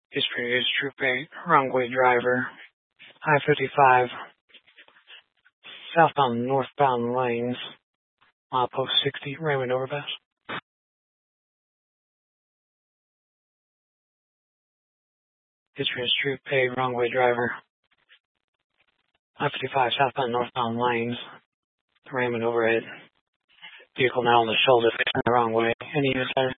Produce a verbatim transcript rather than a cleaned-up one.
History is Troop eight, runway driver, I fifty-five, southbound northbound lanes, milepost sixty, Raymond overpass. History is Troop eight, runway driver, I fifty-five, southbound northbound lanes, Raymond overhead. Vehicle now on the shoulder facing the wrong way. Any units,